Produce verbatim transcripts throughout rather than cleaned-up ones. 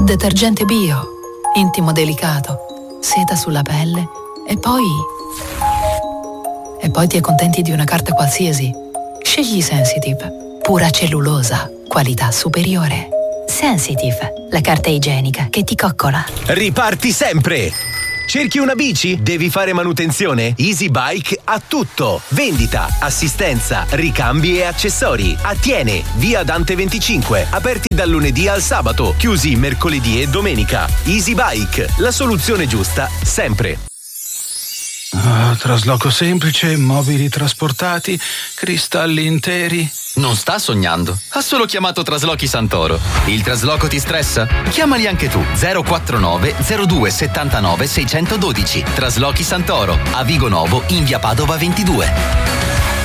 Detergente bio, intimo delicato, seta sulla pelle e poi... E poi ti accontenti di una carta qualsiasi. Scegli Sensitive, pura cellulosa, qualità superiore. Sensitive, la carta igienica che ti coccola. Riparti sempre! Cerchi una bici? Devi fare manutenzione? Easy Bike ha tutto. Vendita, assistenza, ricambi e accessori. Attiene, via Dante venticinque. Aperti dal lunedì al sabato. Chiusi mercoledì e domenica. Easy Bike, la soluzione giusta sempre. Ah, trasloco semplice, mobili trasportati, cristalli interi. Non sta sognando. Ha solo chiamato Traslochi Santoro. Il trasloco ti stressa? Chiamali anche tu. zero quattro nove zero due settantanove seicentododici. Traslochi Santoro. A Vigo Novo, in via Padova ventidue.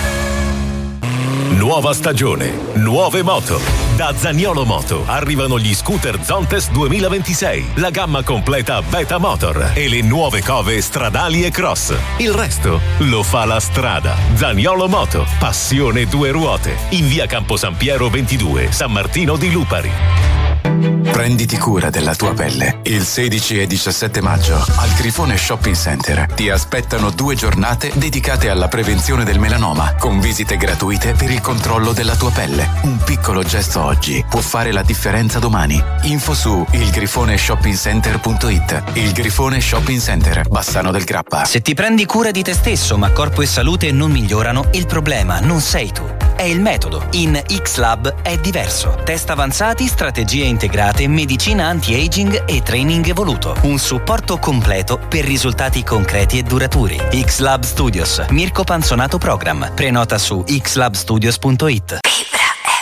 Nuova stagione, nuove moto. Da Zaniolo Moto arrivano gli scooter Zontes duemilaventisei, la gamma completa Beta Motor e le nuove cove stradali e cross. Il resto lo fa la strada. Zaniolo Moto, passione due ruote. In via Campo San Piero ventidue, San Martino di Lupari. Prenditi cura della tua pelle. Il sedici e diciassette maggio al Grifone Shopping Center ti aspettano due giornate dedicate alla prevenzione del melanoma, con visite gratuite per il controllo della tua pelle. Un piccolo gesto oggi può fare la differenza domani. Info su il grifone shopping center punto it. Il Grifone Shopping Center, Bassano del Grappa. Se ti prendi cura di te stesso ma corpo e salute non migliorano, il problema non sei tu, è il metodo. In X-Lab è diverso. Test avanzati, strategie integrate, medicina anti-aging e training evoluto. Un supporto completo per risultati concreti e duraturi. X-Lab Studios, Mirko Panzonato Program. Prenota su x lab studios punto it.